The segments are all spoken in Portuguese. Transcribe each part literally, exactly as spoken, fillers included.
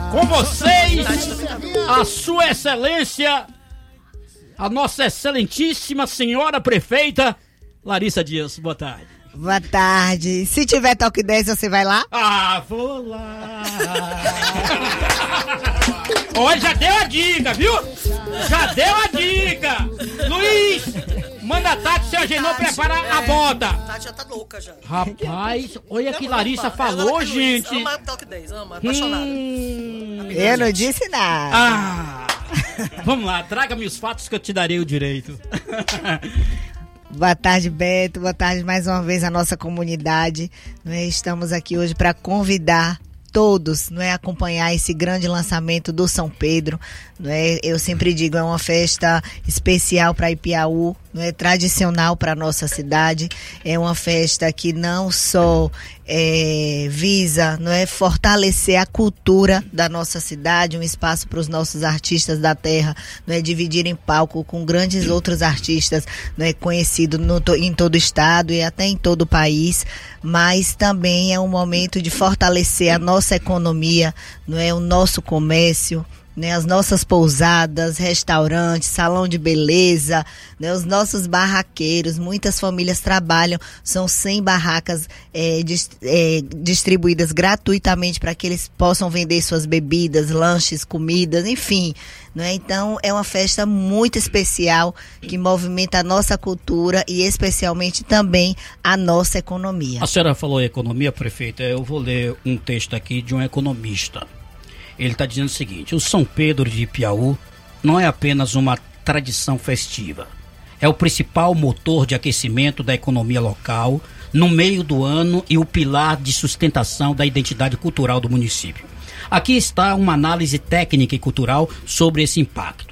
Com vocês, a sua excelência, a nossa excelentíssima senhora prefeita, Larissa Dias. Boa tarde. Boa tarde. Se tiver toque dez, você vai lá? Ah, vou lá. Olha, já deu a dica, viu? Já deu a dica. Luiz, manda a Tati, seu Agenor, preparar a bota. Tati já tá louca já. Rapaz, olha que Larissa falou, gente. Ama o toque dez, ama, apaixonada. Hum, eu não disse nada. Ah, vamos lá, traga-me os fatos que eu te darei o direito. Boa tarde, Beto. Boa tarde mais uma vez à nossa comunidade. Estamos aqui hoje para convidar todos, não é, acompanhar esse grande lançamento do São Pedro, não é? Eu sempre digo, é uma festa especial para Ipiaú, não é, tradicional para nossa cidade. É uma festa que não só é, visa, não é, fortalecer a cultura da nossa cidade, um espaço para os nossos artistas da terra, não é, dividir em palco com grandes outros artistas, não é, conhecidos no, em todo o estado e até em todo o país, mas também é um momento de fortalecer a nossa economia, não é, o nosso comércio, né, as nossas pousadas, restaurantes, salão de beleza, né, os nossos barraqueiros. Muitas famílias trabalham, são cem barracas é, dis, é, distribuídas gratuitamente para que eles possam vender suas bebidas, lanches, comidas, enfim. Né? Então é uma festa muito especial que movimenta a nossa cultura e especialmente também a nossa economia. A senhora falou em economia, prefeita, eu vou ler um texto aqui de um economista. Ele está dizendo o seguinte: o São Pedro de Ipiaú não é apenas uma tradição festiva, é o principal motor de aquecimento da economia local no meio do ano e o pilar de sustentação da identidade cultural do município. Aqui está uma análise técnica e cultural sobre esse impacto: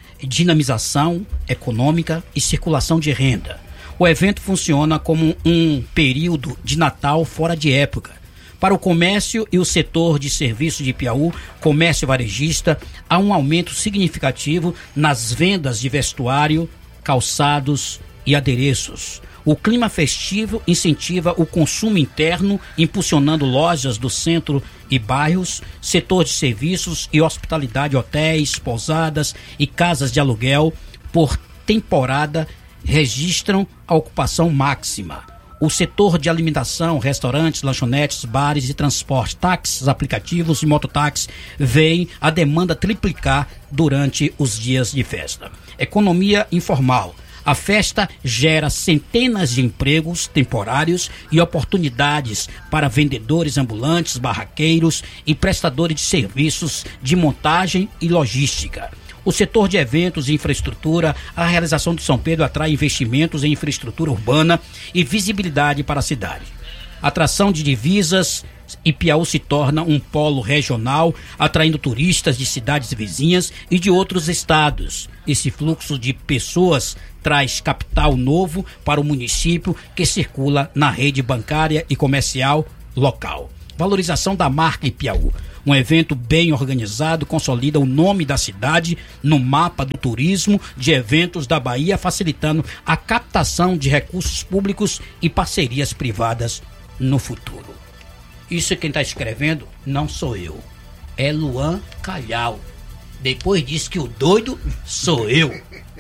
dinamização econômica e circulação de renda. O evento funciona como um período de Natal fora de época. Para o comércio e o setor de serviços de Ipiaú, comércio varejista, há um aumento significativo nas vendas de vestuário, calçados e adereços. O clima festivo incentiva o consumo interno, impulsionando lojas do centro e bairros, setor de serviços e hospitalidade, hotéis, pousadas e casas de aluguel, por temporada, registram a ocupação máxima. O setor de alimentação, restaurantes, lanchonetes, bares e transporte, táxis, aplicativos e mototáxis, veem a demanda triplicar durante os dias de festa. Economia informal. A festa gera centenas de empregos temporários e oportunidades para vendedores ambulantes, barraqueiros e prestadores de serviços de montagem e logística. O setor de eventos e infraestrutura, a realização de São Pedro atrai investimentos em infraestrutura urbana e visibilidade para a cidade. Atração de divisas, Ipiaú se torna um polo regional, atraindo turistas de cidades vizinhas e de outros estados. Esse fluxo de pessoas traz capital novo para o município, que circula na rede bancária e comercial local. Valorização da marca Ipiaú. Um evento bem organizado consolida o nome da cidade no mapa do turismo de eventos da Bahia, facilitando a captação de recursos públicos e parcerias privadas no futuro. Isso quem está escrevendo não sou eu, é Luan Calhau. Depois disse que o doido sou eu.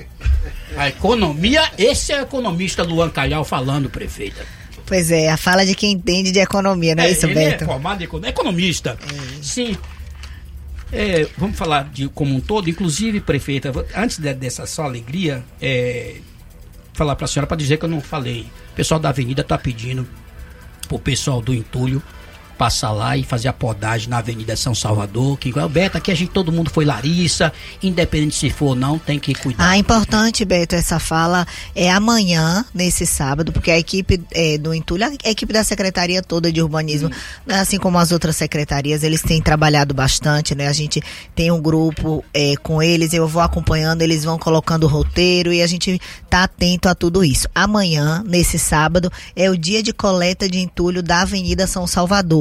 A economia, esse é o economista Luan Calhau falando, prefeita. Pois é, a fala de quem entende de economia, não é, é isso, ele Beto? Ele é formado em economia, economista. É. Sim. É, vamos falar de como um todo, inclusive, prefeita, antes de, dessa sua alegria, é, falar para a senhora, para dizer que eu não falei. O pessoal da avenida está pedindo para o pessoal do entulho passar lá e fazer a podagem na Avenida São Salvador, que igual Beto, aqui a gente, todo mundo foi Larissa, independente se for ou não, tem que cuidar. Ah, importante, Beto, essa fala é amanhã, nesse sábado, porque a equipe é, do Entulho, a equipe da Secretaria toda de Urbanismo, hum. assim como as outras secretarias, eles têm trabalhado bastante, né? A gente tem um grupo é, com eles, eu vou acompanhando, eles vão colocando o roteiro e a gente tá atento a tudo isso. Amanhã, nesse sábado, é o dia de coleta de entulho da Avenida São Salvador.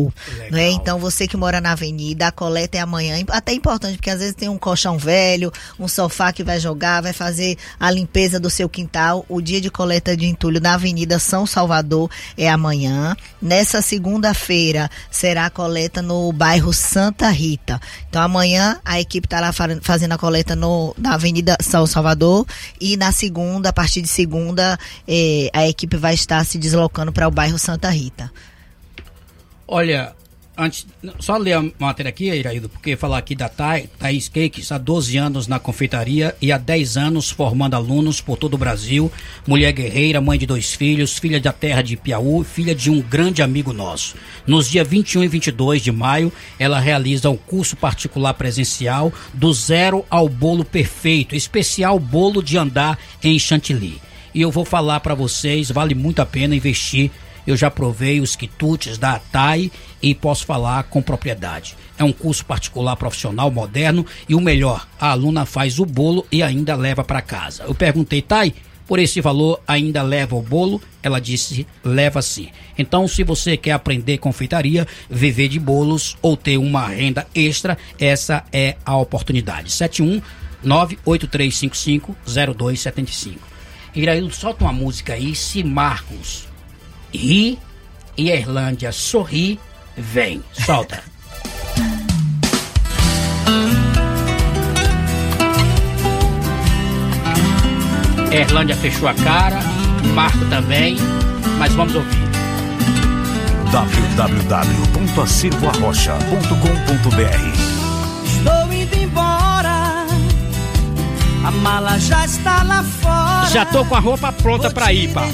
Salvador. Não é? Então, você que mora na avenida, a coleta é amanhã. Até importante, porque às vezes tem um colchão velho, um sofá que vai jogar, vai fazer a limpeza do seu quintal. O dia de coleta de entulho na Avenida São Salvador é amanhã. Nessa segunda-feira será a coleta no bairro Santa Rita. Então, amanhã a equipe está lá fazendo a coleta no, na Avenida São Salvador, e na segunda, a partir de segunda, eh, a equipe vai estar se deslocando para o bairro Santa Rita. Olha, antes, só ler a matéria aqui, Iraildo, porque falar aqui da Tha- Thaís Cakes, há doze anos na confeitaria e há dez anos formando alunos por todo o Brasil, mulher guerreira, mãe de dois filhos, filha da terra de Piauí, filha de um grande amigo nosso. Nos dias vinte e um e vinte e dois de maio, ela realiza um curso particular presencial do zero ao bolo perfeito, especial bolo de andar em chantilly. E eu vou falar para vocês, vale muito a pena investir. Eu já provei os quitutes da Thay e posso falar com propriedade. É um curso particular profissional, moderno, e o melhor, a aluna faz o bolo e ainda leva para casa. Eu perguntei, Thay, por esse valor ainda leva o bolo? Ela disse, leva sim. Então, se você quer aprender confeitaria, viver de bolos ou ter uma renda extra, essa é a oportunidade. sete um nove oito três cinco cinco zero dois sete cinco. Iraildo, solta uma música aí, se Marcos ri e Erlândia sorri, vem, solta. Erlândia fechou a cara, Marco também, mas vamos ouvir. w w w ponto acervo arrocha ponto com ponto b r. Estou indo embora, a mala já está lá fora. Já tô com a roupa pronta pra ir, pá.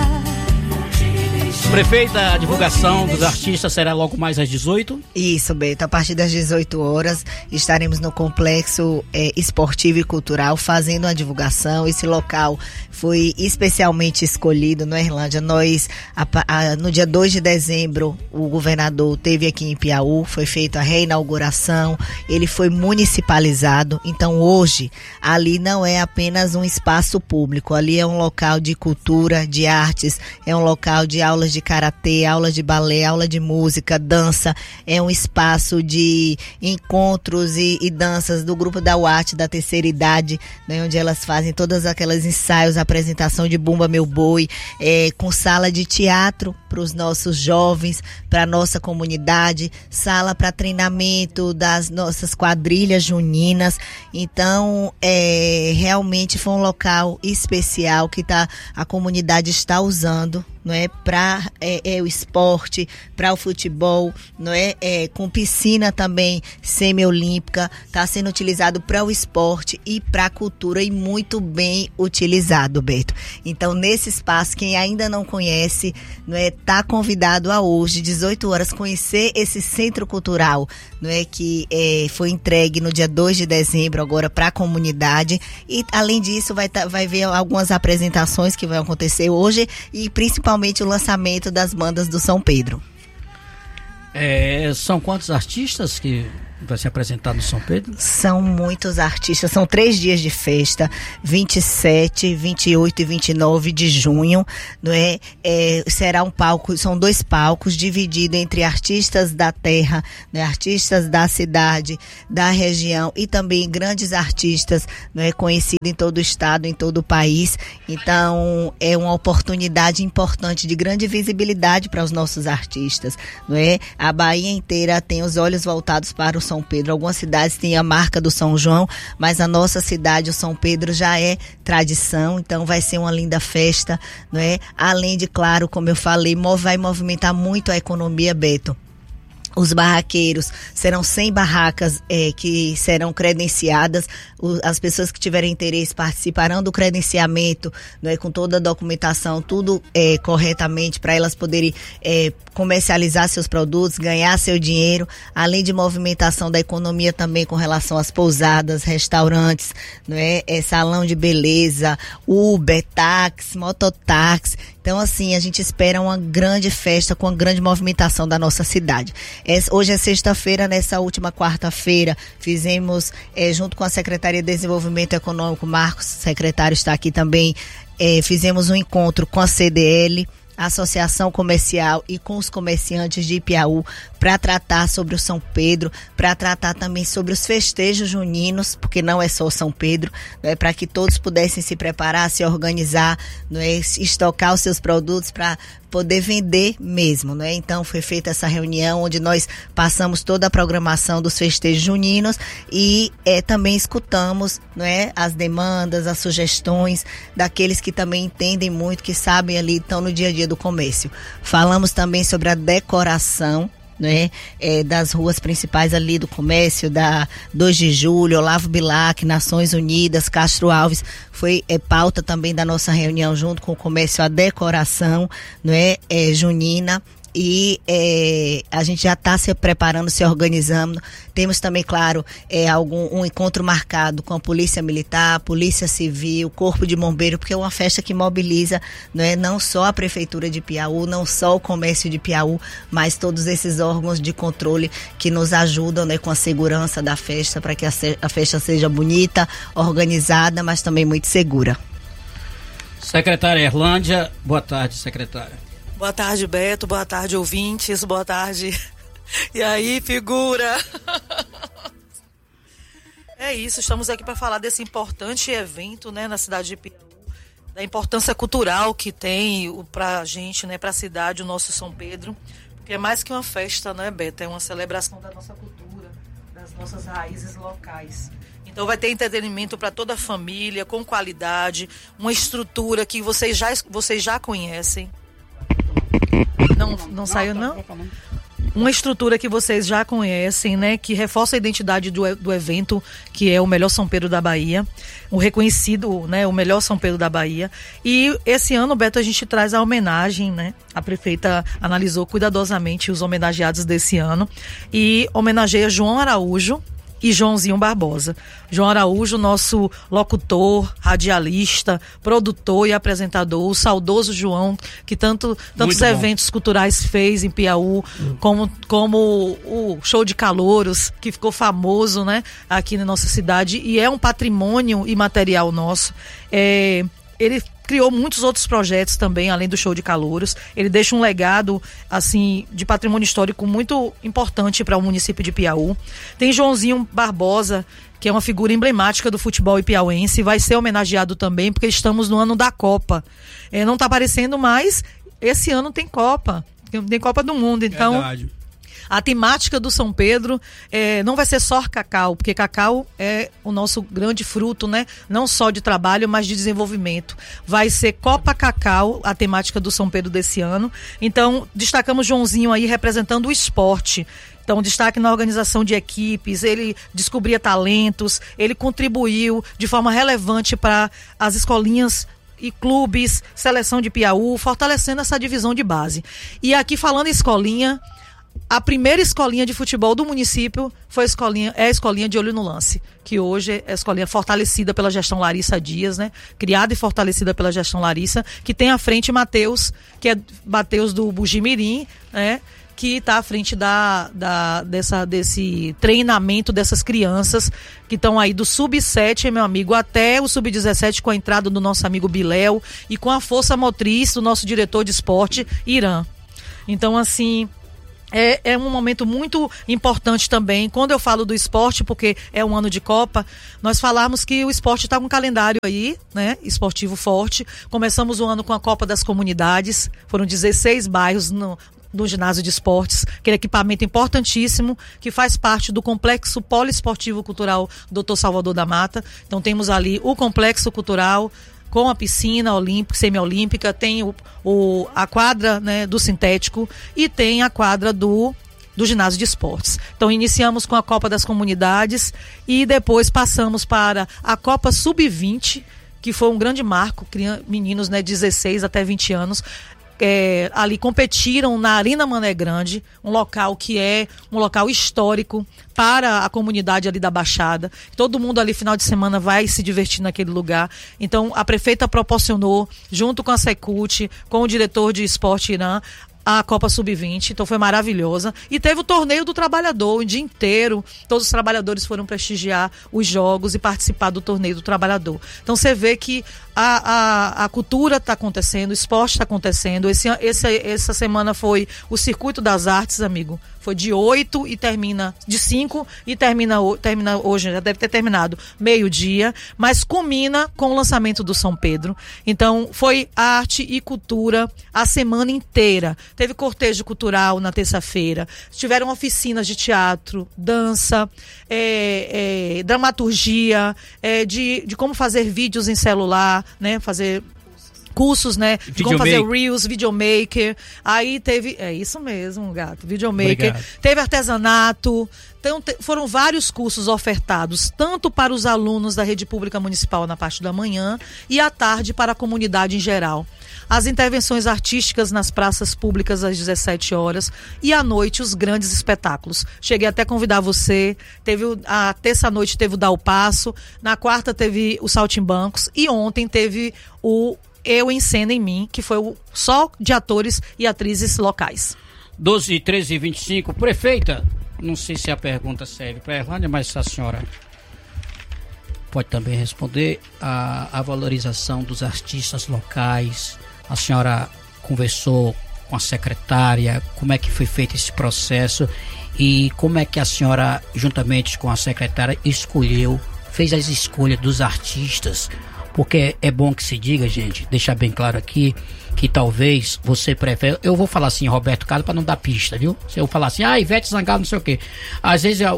Prefeita, a divulgação dos artistas será logo mais às dezoito? Isso, Beto. A partir das dezoito horas estaremos no Complexo é, Esportivo e Cultural fazendo a divulgação. Esse local foi especialmente escolhido no Erlândia. Nós, a, a, no dia dois de dezembro, o governador esteve aqui em Piauí, foi feita a reinauguração, ele foi municipalizado. Então hoje, ali não é apenas um espaço público, ali é um local de cultura, de artes, é um local de aulas de karatê, aula de balé, aula de música, dança, é um espaço de encontros e, e danças do grupo da U A T, da terceira idade, né, onde elas fazem todas aquelas ensaios, apresentação de Bumba Meu Boi, é, com sala de teatro para os nossos jovens, para a nossa comunidade, sala para treinamento das nossas quadrilhas juninas. Então, é, realmente foi um local especial que tá, a comunidade está usando, não é, para é, é, o esporte, para o futebol, não é, é com piscina também semiolímpica, está sendo utilizado para o esporte e para a cultura, e muito bem utilizado, Beto. Então, nesse espaço, quem ainda não conhece, não é, tá convidado a hoje, dezoito horas, conhecer esse centro cultural, não é, que é, foi entregue no dia dois de dezembro agora para a comunidade. E além disso, vai tá, vai ver algumas apresentações que vão acontecer hoje, e principalmente o lançamento das bandas do São Pedro. É, são quantos artistas que vai se apresentar no São Pedro? São muitos artistas, são três dias de festa, vinte e sete, vinte e oito e vinte e nove de junho, não é? É, será um palco, são dois palcos divididos entre artistas da terra, né? Artistas da cidade, da região, e também grandes artistas, não é? Conhecidos em todo o estado, em todo o país. Então é uma oportunidade importante de grande visibilidade para os nossos artistas, não é? A Bahia inteira tem os olhos voltados para o São Pedro. Algumas cidades têm a marca do São João, mas a nossa cidade, o São Pedro, já é tradição. Então vai ser uma linda festa, não é? Além de, claro, como eu falei, vai movimentar muito a economia, Beto. Os barraqueiros, serão cem barracas é, que serão credenciadas. O, as pessoas que tiverem interesse participarão do credenciamento, não é, com toda a documentação, tudo é, corretamente, para elas poderem é, comercializar seus produtos, ganhar seu dinheiro, além de movimentação da economia também com relação às pousadas, restaurantes, não é, é salão de beleza, Uber, táxi, mototáxi. Então, assim, a gente espera uma grande festa com uma grande movimentação da nossa cidade. Hoje é sexta-feira, nessa última quarta-feira, fizemos, é, junto com a Secretaria de Desenvolvimento Econômico, Marcos, secretário, está aqui também, é, fizemos um encontro com a C D L, a Associação Comercial e com os comerciantes de Ipiaú para tratar sobre o São Pedro, para tratar também sobre os festejos juninos, porque não é só o São Pedro, né, para que todos pudessem se preparar, se organizar, né, estocar os seus produtos para poder vender mesmo, né? Então foi feita essa reunião onde nós passamos toda a programação dos festejos juninos e é, também escutamos, né, as demandas, as sugestões daqueles que também entendem muito, que sabem ali, estão no dia a dia do comércio. Falamos também sobre a decoração, né, é, das ruas principais ali do comércio, da dois de julho, Olavo Bilac, Nações Unidas, Castro Alves. Foi é, pauta também da nossa reunião junto com o comércio, a decoração, né, é, junina. E é, a gente já está se preparando, se organizando. Temos também, claro, é, algum, um encontro marcado com a Polícia Militar, Polícia Civil, Corpo de Bombeiro, porque é uma festa que mobiliza, né, não só a Prefeitura de Ipiaú, não só o comércio de Ipiaú, mas todos esses órgãos de controle que nos ajudam, né, com a segurança da festa, para que a, a festa seja bonita, organizada, mas também muito segura. Secretária Erlândia, boa tarde, secretária. Boa tarde, Beto. Boa tarde, ouvintes. Boa tarde. E aí, figura? É isso, estamos aqui para falar desse importante evento, né, na cidade de Ipiaú, da importância cultural que tem para a gente, né, para a cidade, o nosso São Pedro, porque é mais que uma festa, né, Beto? É uma celebração da nossa cultura, das nossas raízes locais. Então vai ter entretenimento para toda a família, com qualidade, uma estrutura que vocês já, vocês já conhecem. Não, não saiu, não? Uma estrutura que vocês já conhecem, né? Que reforça a identidade do, do evento, que é o melhor São Pedro da Bahia. O reconhecido, né? O melhor São Pedro da Bahia. E esse ano, Beto, a gente traz a homenagem, né? A prefeita analisou cuidadosamente os homenageados desse ano e homenageia João Araújo e Joãozinho Barbosa. João Araújo, nosso locutor, radialista, produtor e apresentador, o saudoso João, que tanto, tantos eventos culturais fez em Ipiaú, hum. como, como o Show de Calouros, que ficou famoso, né, aqui na nossa cidade, e é um patrimônio imaterial nosso. É, ele criou muitos outros projetos também, além do Show de Calouros. Ele deixa um legado, assim, de patrimônio histórico muito importante para o município de Ipiaú. Tem Joãozinho Barbosa, que é uma figura emblemática do futebol ipiauense, vai ser homenageado também, porque estamos no ano da Copa. É, não está aparecendo mais, esse ano tem Copa, tem Copa do Mundo, então... Verdade. A temática do São Pedro é, não vai ser só cacau, porque cacau é o nosso grande fruto, né? Não só de trabalho, mas de desenvolvimento. Vai ser Copa Cacau, a temática do São Pedro desse ano. Então, destacamos Joãozinho aí representando o esporte. Então, destaque na organização de equipes, ele descobria talentos, ele contribuiu de forma relevante para as escolinhas e clubes, seleção de Ipiaú, fortalecendo essa divisão de base. E aqui, falando em escolinha, a primeira escolinha de futebol do município foi a escolinha, é a escolinha de Olho no Lance, que hoje é a escolinha fortalecida pela gestão Larissa Dias, né? Criada e fortalecida pela gestão Larissa, que tem à frente Matheus, que é Matheus do Bugimirim, né? Que está à frente da, da, dessa, desse treinamento dessas crianças que estão aí do sub sete, meu amigo, até o sub dezessete, com a entrada do nosso amigo Biléu e com a força motriz do nosso diretor de esporte, Irã. Então, assim... É, é um momento muito importante também, quando eu falo do esporte, porque é um ano de Copa, nós falamos que o esporte está com um calendário aí, né, esportivo forte. Começamos o ano com a Copa das Comunidades, foram dezesseis bairros no, no ginásio de esportes, aquele equipamento importantíssimo, que faz parte do Complexo Poliesportivo Cultural doutor Salvador da Mata. Então temos ali o Complexo Cultural, com a piscina olímpica, semiolímpica, tem o, o, a quadra, né, do sintético e tem a quadra do, do ginásio de esportes. Então iniciamos com a Copa das Comunidades e depois passamos para a Copa sub vinte, que foi um grande marco, meninos, né, dezesseis até vinte anos, É, ali competiram na Arena Mané Grande, um local que é um local histórico para a comunidade ali da Baixada. Todo mundo ali final de semana vai se divertir naquele lugar. Então a prefeita proporcionou, junto com a Secult, com o diretor de esporte Irã, a Copa sub vinte, então foi maravilhosa. E teve o Torneio do Trabalhador, o dia inteiro. Todos os trabalhadores foram prestigiar os jogos e participar do Torneio do Trabalhador. Então você vê que a, a, a cultura está acontecendo, o esporte está acontecendo. Esse, esse, essa semana foi o Circuito das Artes, amigo. Foi de oito e termina, de cinco e termina, termina hoje, já deve ter terminado meio-dia, mas culmina com o lançamento do São Pedro. Então, foi arte e cultura a semana inteira. Teve cortejo cultural na terça-feira, tiveram oficinas de teatro, dança, é, é, dramaturgia, é, de, de como fazer vídeos em celular, né, fazer cursos, né, de como fazer reels, videomaker. Aí teve, é isso mesmo, gato, videomaker. Obrigado. Teve artesanato. Então, te, foram vários cursos ofertados, tanto para os alunos da rede pública municipal na parte da manhã e à tarde para a comunidade em geral. As intervenções artísticas nas praças públicas às dezessete horas e à noite os grandes espetáculos. Cheguei até a convidar você, teve o, a terça-noite teve o Dá o Passo, na quarta teve o Saltimbancos e ontem teve o Eu em Cena em Mim, que foi o, só de atores e atrizes locais. doze, treze e vinte e cinco, prefeita, não sei se a pergunta serve para a Erlânia, mas a senhora pode também responder. A, a valorização dos artistas locais, a senhora conversou com a secretária, como é que foi feito esse processo e como é que a senhora, juntamente com a secretária, escolheu, fez as escolhas dos artistas? Porque é bom que se diga, gente, deixar bem claro aqui, que talvez você prefere, eu vou falar assim, Roberto Carlos, para não dar pista, viu? Se eu falar assim, ah, Ivete Sangalo, não sei o quê. Às vezes a,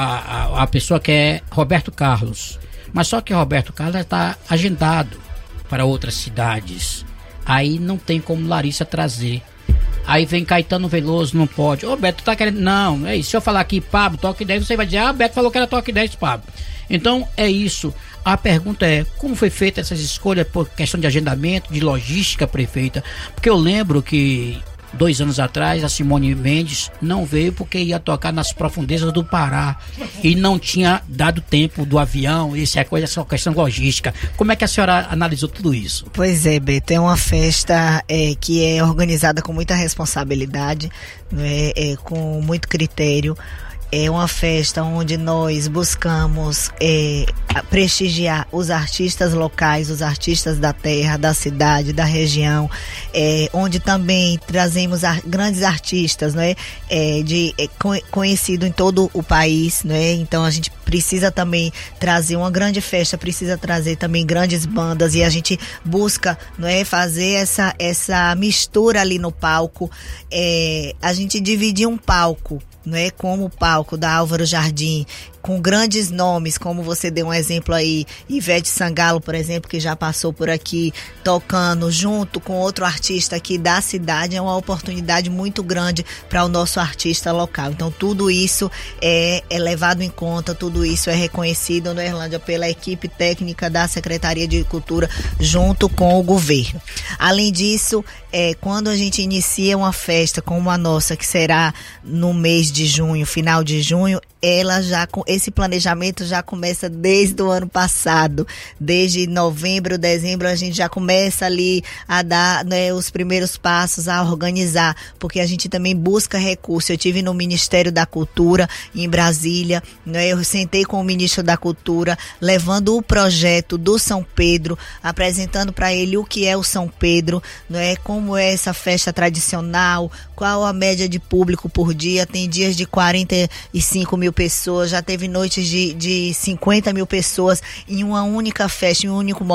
a, a pessoa quer Roberto Carlos, mas só que Roberto Carlos está agendado para outras cidades. Aí não tem como Larissa trazer. Aí vem Caetano Veloso, não pode. Ô, Beto, tu tá querendo... Não, é isso. Se eu falar aqui, Pablo, toque dez, você vai dizer, ah, Beto falou que era toque dez, Pablo. Então, é isso. A pergunta é, como foi feita essas escolhas por questão de agendamento, de logística, prefeita? Porque eu lembro que dois anos atrás a Simone Mendes não veio porque ia tocar nas profundezas do Pará e não tinha dado tempo do avião, isso é coisa, essa questão logística. Como é que a senhora analisou tudo isso? Pois é, Beto, é uma festa é, que é organizada com muita responsabilidade, né, é, com muito critério. É uma festa onde nós buscamos é, prestigiar os artistas locais, os artistas da terra, da cidade, da região, é, onde também trazemos ar, grandes artistas, né, é, de, é, conhecido em todo o país, né, então a gente precisa também trazer uma grande festa, precisa trazer também grandes bandas e a gente busca, não é, fazer essa, essa mistura ali no palco, é, a gente dividir um palco, não é, como o palco da Álvaro Jardim, com grandes nomes, como você deu um exemplo aí, Ivete Sangalo, por exemplo, que já passou por aqui tocando junto com outro artista aqui da cidade, é uma oportunidade muito grande para o nosso artista local. Então tudo isso é, é levado em conta, tudo isso é reconhecido na Irlândia pela equipe técnica da Secretaria de Cultura junto com o governo. Além disso, é, quando a gente inicia uma festa como a nossa, que será no mês de junho, final de junho, ela já, esse planejamento já começa desde o ano passado, desde novembro, dezembro, a gente já começa ali a dar, né, os primeiros passos, a organizar, porque a gente também busca recurso. Eu tive no Ministério da Cultura, em Brasília, né, eu sentei com o ministro da Cultura, levando o projeto do São Pedro, apresentando para ele o que é o São Pedro, né, como é essa festa tradicional, qual a média de público por dia, tem dias de quarenta e cinco mil pessoas, já teve noites de, de cinquenta mil pessoas em uma única festa, em um único momento.